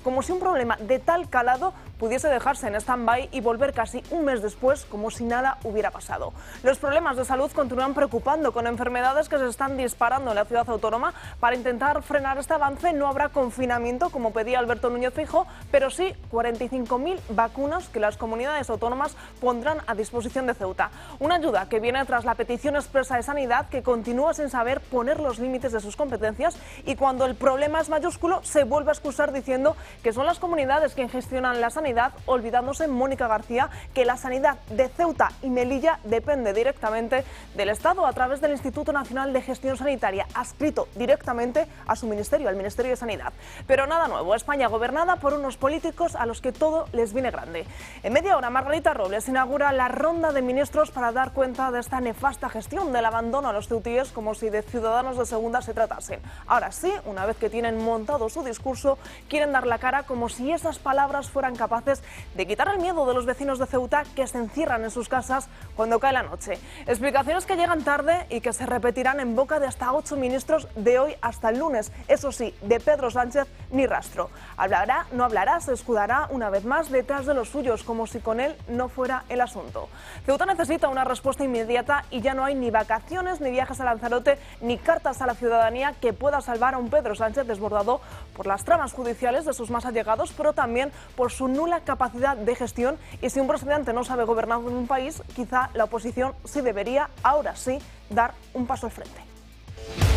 como si un problema de tal calado pudiese dejarse en stand-by y volver casi un mes después como si nada hubiera pasado. Los problemas de salud continúan preocupando, con enfermedades que se están disparando en la ciudad autónoma. Para intentar frenar este avance no habrá confinamiento, como pedía Alberto Núñez Feijóo, pero sí 45.000 vacunas que las comunidades autónomas pondrán a disposición de Ceuta. Una ayuda que viene tras la petición expresa de Sanidad, que continúa sin saber poner los límites de sus competencias, y cuando el problema es mayúsculo se vuelve a excusar diciendo que son las comunidades quienes gestionan la sanidad, olvidándose Mónica García que la sanidad de Ceuta y Melilla depende directamente del Estado a través del Instituto Nacional de Gestión Sanitaria, adscrito directamente a su ministerio, al Ministerio de Sanidad. Pero nada nuevo, España gobernada por unos políticos a los que todo les viene grande. En media hora, Margarita Robles inaugura la ronda de ministros para dar cuenta de esta nefasta gestión del abandono a los ceutíes, como si de ciudadanos de segunda se tratasen. Ahora sí, una vez que tienen montado su discurso, quieren dar la cara como si esas palabras fueran capaces de quitar el miedo de los vecinos de Ceuta que se encierran en sus casas cuando cae la noche. Explicaciones que llegan tarde y que se repetirán en boca de hasta 8 ministros de hoy hasta el lunes. Eso sí, de Pedro Sánchez ni rastro. Hablará, no hablará, se escudará una vez más detrás de los suyos, como si con él no fuera el asunto. Ceuta necesita una respuesta inmediata y ya no hay ni vacaciones, ni viajes a Lanzarote, ni cartas a la ciudadanía que pueda salvar a un Pedro Sánchez desbordado por las tramas judiciales de sus más allegados, pero también por su nula capacidad de gestión. Y si un presidente no sabe gobernar en un país, quizá la oposición sí debería, ahora sí, dar un paso al frente.